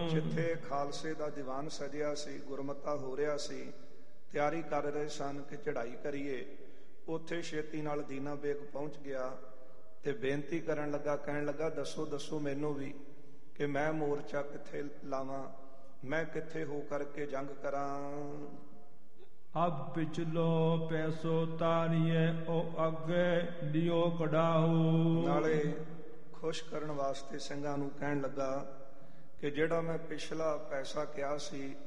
ਜਿੱਥੇ ਖਾਲਸੇ ਦਾ ਦੀਵਾਨ ਸਜਿਆ ਸੀ, ਗੁਰਮਤਾ ਹੋ ਰਿਹਾ ਸੀ, ਤਿਆਰੀ ਕਰ ਰਹੇ ਸਨ ਕਿ ਚੜ੍ਹਾਈ ਕਰੀਏ, ਉੱਥੇ ਛੇਤੀ ਨਾਲ ਦੀਨਾ ਬੇਗ ਪਹੁੰਚ ਗਿਆ ਤੇ ਬੇਨਤੀ ਕਰਨ ਲੱਗਾ, ਕਹਿਣ ਲੱਗਾ, ਦੱਸੋ ਮੈਨੂੰ ਵੀ ਕਿ ਮੈਂ ਮੋਰਚਾ ਕਿੱਥੇ ਲਾਵਾਂ, ਮੈਂ ਕਿੱਥੇ ਹੋ ਕਰਕੇ ਜੰਗ ਕਰਾਂ। ਅਬ ਪਿਛਲੋ ਪੈਸੋ ਤਾਰੀਏ ਉਹ ਅੱਗੇ ਲਿਓ ਕਢਾਹੂ। ਨਾਲੇ ਖੁਸ਼ ਕਰਨ ਵਾਸਤੇ ਸਿੰਘਾਂ ਨੂੰ ਕਹਿਣ ਲੱਗਾ ਕਿ ਜਿਹੜਾ ਮੈਂ ਪਿਛਲਾ ਪੈਸਾ ਕਿਹਾ ਸੀ